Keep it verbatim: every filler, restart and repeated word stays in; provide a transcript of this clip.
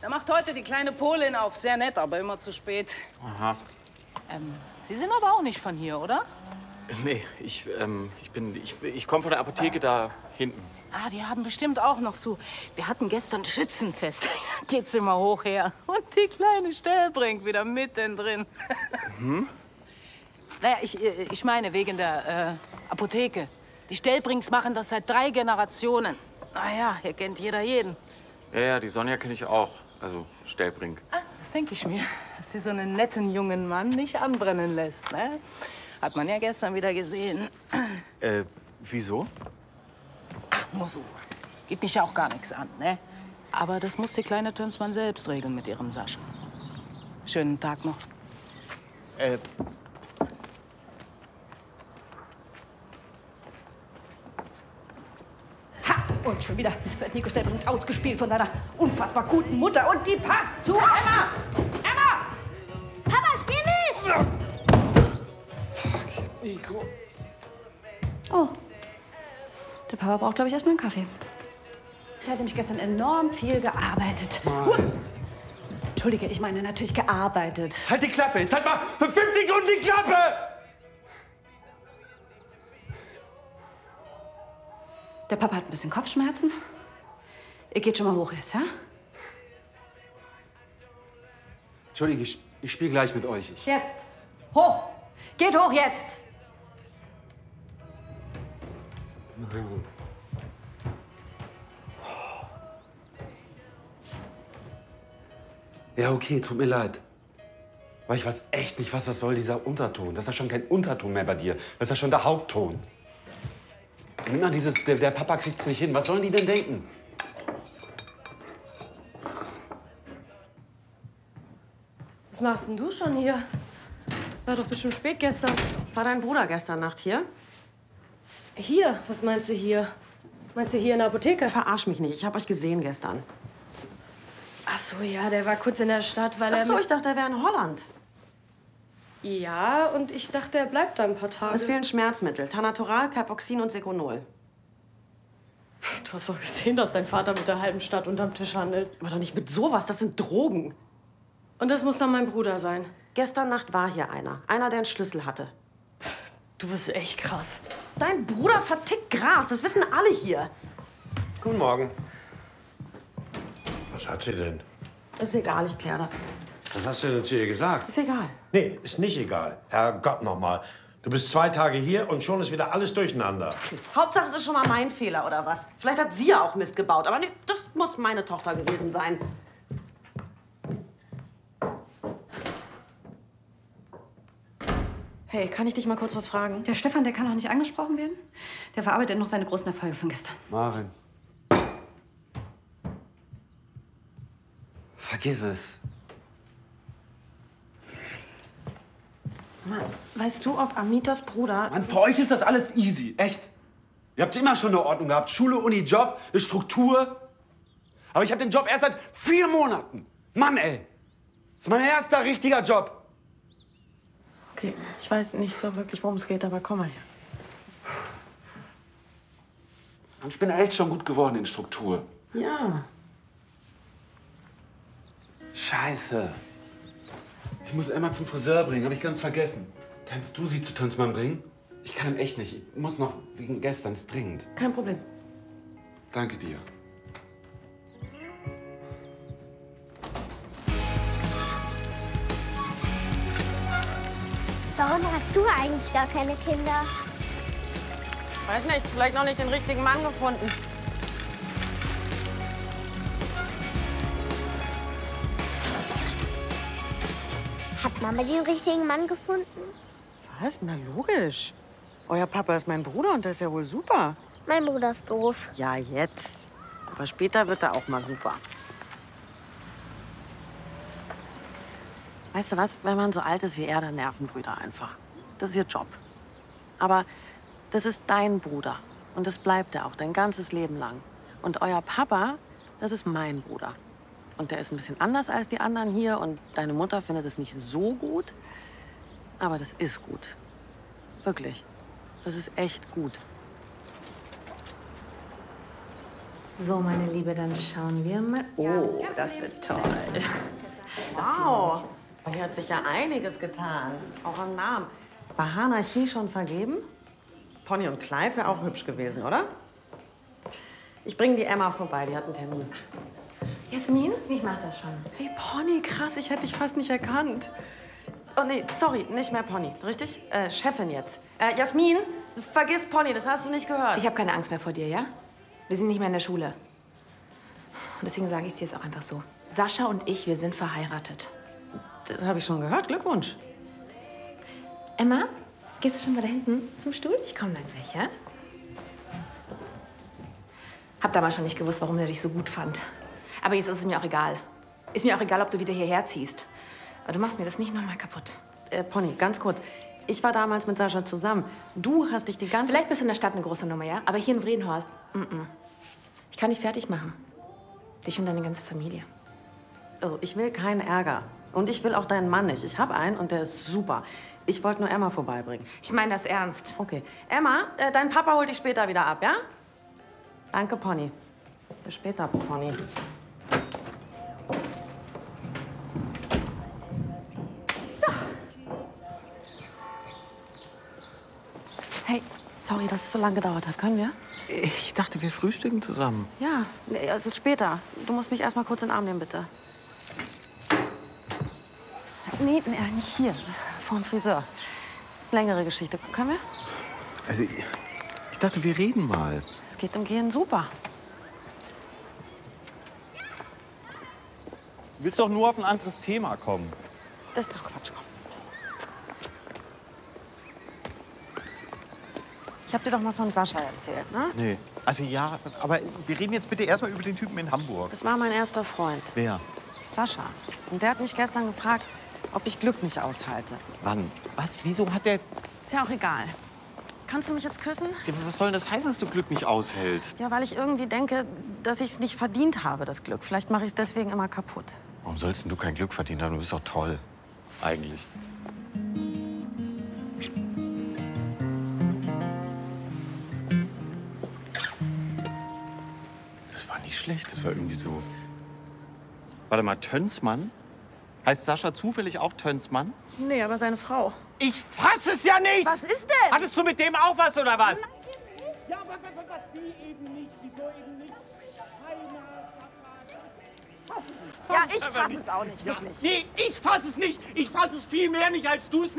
Er macht heute die kleine Polin auf. Sehr nett, aber immer zu spät. Aha. Ähm, Sie sind aber auch nicht von hier, oder? Nee, ich, ähm, ich bin, ich, ich komme von der Apotheke da hinten. Ah, die haben bestimmt auch noch zu. Wir hatten gestern Schützenfest. Geht's immer hoch her. Und die kleine Stellbrink wieder mittendrin. Hm? Naja, ich, ich meine wegen der äh, Apotheke. Die Stellbrinks machen das seit drei Generationen. Naja, hier kennt jeder jeden. Ja, ja, die Sonja kenne ich auch. Also Stellbrink. Ah, das denke ich mir. Dass sie so einen netten jungen Mann nicht anbrennen lässt, ne? Hat man ja gestern wieder gesehen. Äh, wieso? Ach, nur so. Geht mich ja auch gar nichts an, ne? Aber das muss die kleine Tönsmann selbst regeln mit ihrem Sascha. Schönen Tag noch. Äh. Ha! Und schon wieder wird Nico Stellbrink ausgespielt von seiner unfassbar guten Mutter. Und die passt zu Emma! Emma! Papa, spiel mit! Fuck, Nico. Oh. Der Papa braucht, glaube ich, erstmal einen Kaffee. Der hat nämlich gestern enorm viel gearbeitet. Mann. Entschuldige, ich meine natürlich gearbeitet. Halt die Klappe! Jetzt halt mal für fünfzig Sekunden die Klappe! Der Papa hat ein bisschen Kopfschmerzen. Ihr geht schon mal hoch jetzt, ja? Entschuldige, ich, ich spiele gleich mit euch. Ich Jetzt. Hoch! Geht hoch jetzt! Ja, okay, tut mir leid. Aber ich weiß echt nicht, was das soll, dieser Unterton. Das ist ja schon kein Unterton mehr bei dir. Das ist ja schon der Hauptton. Nimm mal dieses, der, der Papa kriegt's nicht hin. Was sollen die denn denken? Was machst denn du schon hier? War doch bestimmt spät gestern. War dein Bruder gestern Nacht hier? Hier? Was meinst du hier? Meinst du hier in der Apotheke? Verarsch mich nicht, ich habe euch gesehen gestern. Ach so, ja, der war kurz in der Stadt, weil Ach er... so, mit- ich dachte, er wäre in Holland. Ja, und ich dachte, er bleibt da ein paar Tage. Es fehlen Schmerzmittel. Tanatoral, Perpoxin und Seconol. Du hast doch gesehen, dass dein Vater mit der halben Stadt unterm Tisch handelt. Aber doch nicht mit sowas, das sind Drogen. Und das muss dann mein Bruder sein. Gestern Nacht war hier einer. Einer, der einen Schlüssel hatte. Du bist echt krass. Dein Bruder vertickt Gras, das wissen alle hier. Guten Morgen. Was hat sie denn? Ist egal, ich klär das. Was hast du denn zu ihr gesagt? Ist egal. Nee, ist nicht egal. Herrgott noch mal. Du bist zwei Tage hier und schon ist wieder alles durcheinander. Hauptsache, es ist schon mal mein Fehler, oder was? Vielleicht hat sie ja auch Mist gebaut, aber nee, das muss meine Tochter gewesen sein. Hey, kann ich dich mal kurz was fragen? Der Stefan, der kann noch nicht angesprochen werden. Der verarbeitet noch seine großen Erfolge von gestern. Maren. Vergiss es. Mann, weißt du, ob Amitas Bruder... Mann, für euch ist das alles easy. Echt. Ihr habt immer schon eine Ordnung gehabt. Schule, Uni, Job, eine Struktur. Aber ich habe den Job erst seit vier Monaten. Mann, ey. Das ist mein erster richtiger Job. Okay, ich weiß nicht so wirklich, worum es geht, aber komm mal her. Ich bin echt schon gut geworden in Struktur. Ja. Scheiße. Ich muss Emma zum Friseur bringen, habe ich ganz vergessen. Kannst du sie zu Tanzmann bringen? Ich kann echt nicht. Ich muss noch wegen gestern, ist dringend. Kein Problem. Danke dir. Warum hast du eigentlich gar keine Kinder? Weiß nicht, vielleicht noch nicht den richtigen Mann gefunden. Hat Mama den richtigen Mann gefunden? Was? Na logisch. Euer Papa ist mein Bruder und der ist ja wohl super. Mein Bruder ist doof. Ja, jetzt. Aber später wird er auch mal super. Weißt du was? Wenn man so alt ist wie er, dann nerven Brüder einfach. Das ist ihr Job. Aber das ist dein Bruder. Und das bleibt er auch dein ganzes Leben lang. Und euer Papa, das ist mein Bruder. Und der ist ein bisschen anders als die anderen hier. Und deine Mutter findet es nicht so gut. Aber das ist gut. Wirklich. Das ist echt gut. So, meine Liebe, dann schauen wir mal. Oh, das wird toll. Wow, hier hat sich ja einiges getan. Auch am Namen. War Hanachi schon vergeben? Pony und Clyde wäre auch hübsch gewesen, oder? Ich bringe die Emma vorbei, die hat einen Termin. Jasmin, ich mach das schon. Hey, Pony, krass, ich hätte dich fast nicht erkannt. Oh, nee, sorry, nicht mehr Pony, richtig? Äh, Chefin jetzt. Äh, Jasmin, vergiss Pony, das hast du nicht gehört. Ich habe keine Angst mehr vor dir, ja? Wir sind nicht mehr in der Schule. Und deswegen sage ich es dir jetzt auch einfach so. Sascha und ich, wir sind verheiratet. Das habe ich schon gehört, Glückwunsch. Emma, gehst du schon mal da hinten zum Stuhl? Ich komme dann gleich, ja? Hab damals schon nicht gewusst, warum er dich so gut fand. Aber jetzt ist es mir auch egal. Ist mir auch egal, ob du wieder hierher ziehst. Aber du machst mir das nicht noch mal kaputt. Äh, Pony, ganz kurz. Ich war damals mit Sascha zusammen. Du hast dich die ganze... Vielleicht bist du in der Stadt eine große Nummer, ja? Aber hier in Vredenhorst, mm -mm. Ich kann dich fertig machen. Dich und deine ganze Familie. Oh, ich will keinen Ärger. Und ich will auch deinen Mann nicht. Ich habe einen und der ist super. Ich wollte nur Emma vorbeibringen. Ich meine das ernst. Okay. Emma, äh, dein Papa holt dich später wieder ab, ja? Danke, Pony. Bis später, Pony. So. Hey, sorry, dass es so lange gedauert hat. Können wir? Ich dachte, wir frühstücken zusammen. Ja, nee, also später. Du musst mich erst mal kurz in den Arm nehmen, bitte. Nee, nee, nicht hier. Vor dem Friseur. Längere Geschichte. Können wir? Also, ich, ich dachte, wir reden mal. Es geht um Gehen super. Du willst doch nur auf ein anderes Thema kommen. Das ist doch Quatsch, komm. Ich hab dir doch mal von Sascha erzählt, ne? Nee. Also ja, aber wir reden jetzt bitte erstmal über den Typen in Hamburg. Das war mein erster Freund. Wer? Sascha. Und der hat mich gestern gefragt, ob ich Glück nicht aushalte. Wann? Was? Wieso hat der... Ist ja auch egal. Kannst du mich jetzt küssen? Ja, was soll denn das heißen, dass du Glück nicht aushältst? Ja, weil ich irgendwie denke, dass ich es nicht verdient habe, das Glück. Vielleicht mache ich es deswegen immer kaputt. Warum sollst denn du kein Glück verdienen haben? Du bist doch toll. Eigentlich. Das war nicht schlecht. Das war irgendwie so... Warte mal, Tönsmann? Heißt Sascha zufällig auch Tönsmann? Nee, aber seine Frau. Ich fass es ja nicht! Was ist denn? Hattest du mit dem auch was, oder was? Nein. Ja, aber was, wie eben nicht? Wieso eben nicht? Ja, ich fass es auch nicht, wirklich. Nee, ich fass es nicht. Ich fass es viel mehr nicht, als du es